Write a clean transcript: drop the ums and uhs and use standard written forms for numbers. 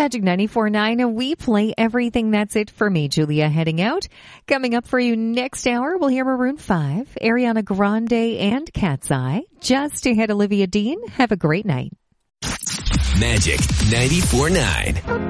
Magic 94.9, we play everything. That's it for me, Julia, heading out. Coming up for you next hour, we'll hear Maroon 5, Ariana Grande, and Cat's Eye. Just ahead, Olivia Dean. Have a great night. Magic 94.9.